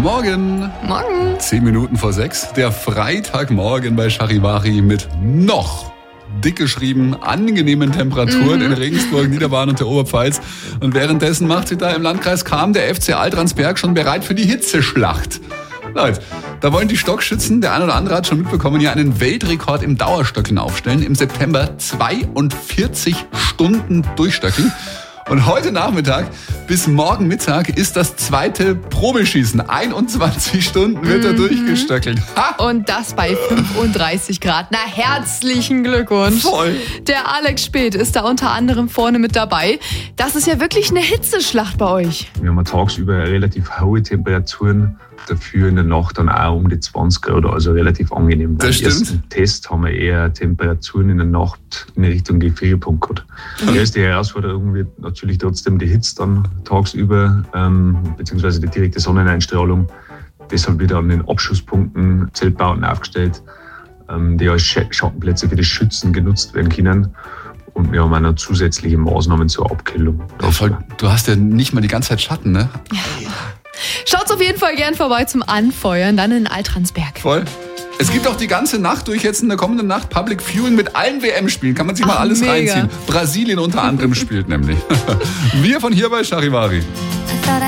Morgen. Morgen. 10 Minuten vor 6. Der Freitagmorgen bei Charivari mit noch dick geschrieben angenehmen Temperaturen in Regensburg, Niederbayern und der Oberpfalz. Und währenddessen macht sich da im Landkreis Cham der FC Altransberg schon bereit für die Hitzeschlacht. Leute, da wollen die Stockschützen, der ein oder andere hat schon mitbekommen, ja einen Weltrekord im Dauerstöckeln aufstellen. Im September 42 Stunden durchstöckeln. Und heute Nachmittag bis morgen Mittag ist das zweite Probeschießen. 21 Stunden wird er durchgestöckelt. Ha! Und das bei 35 Grad. Na, herzlichen Glückwunsch. Voll. Der Alex Speth ist da unter anderem vorne mit dabei. Das ist ja wirklich eine Hitzeschlacht bei euch. Wir haben tagsüber relativ hohe Temperaturen, dafür in der Nacht dann auch um die 20 Grad, also relativ angenehm. Das Beim stimmt. ersten Test haben wir eher Temperaturen in der Nacht in Richtung Gefrierpunkt gehabt. Die erste Herausforderung wird natürlich trotzdem die Hitze dann tagsüber, beziehungsweise die direkte Sonneneinstrahlung. Deshalb wird an den Abschusspunkten Zeltbauten aufgestellt, die als Schattenplätze für die Schützen genutzt werden können. Und wir haben auch noch zusätzliche Maßnahmen zur Abkühlung. Ja, voll. Du hast ja nicht mal die ganze Zeit Schatten, ne? Schaut's auf jeden Fall gern vorbei zum Anfeuern, dann in Altransberg. Voll. Es gibt auch die ganze Nacht durch jetzt in der kommenden Nacht Public Viewing mit allen WM-Spielen. Kann man sich mal alles mega. reinziehen. Brasilien unter anderem spielt nämlich. Wir von hier bei Charivari.